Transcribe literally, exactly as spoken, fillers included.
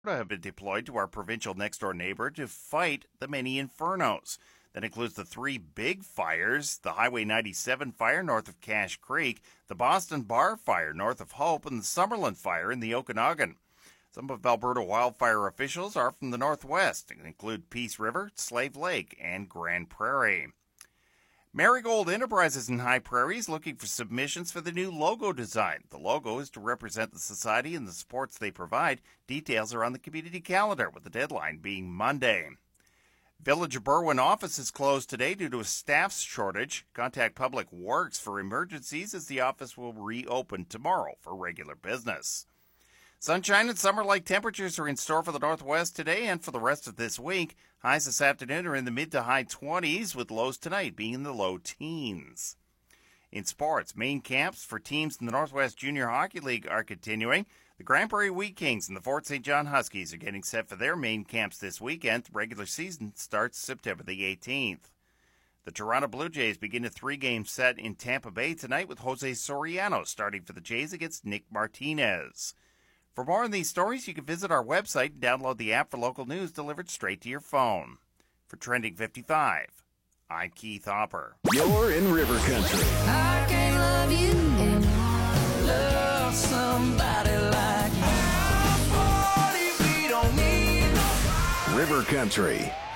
have been deployed to our provincial next-door neighbor to fight the many infernos. That includes the three big fires, the Highway ninety-seven fire north of Cache Creek, the Boston Bar fire north of Hope, and the Summerland fire in the Okanagan. Some of Alberta wildfire officials are from the northwest and include Peace River, Slave Lake, and Grand Prairie. Marigold Enterprises in High Prairie is looking for submissions for the new logo design. The logo is to represent the society and the supports they provide. Details are on the community calendar, with the deadline being Monday. Village of Berwyn office is closed today due to a staff shortage. Contact Public Works for emergencies, as the office will reopen tomorrow for regular business. Sunshine and summer-like temperatures are in store for the Northwest today and for the rest of this week. Highs this afternoon are in the mid to high twenties, with lows tonight being in the low teens. In sports, main camps for teams in the Northwest Junior Hockey League are continuing. The Grand Prairie Wheat Kings and the Fort Saint John Huskies are getting set for their main camps this weekend. The regular season starts September the eighteenth. The Toronto Blue Jays begin a three-game set in Tampa Bay tonight, with Jose Soriano starting for the Jays against Nick Martinez. For more on these stories, you can visit our website and download the app for local news delivered straight to your phone. For Trending fifty-five, I'm Keith Hopper. You're in River Country. I can't love you and love somebody like you. River Country.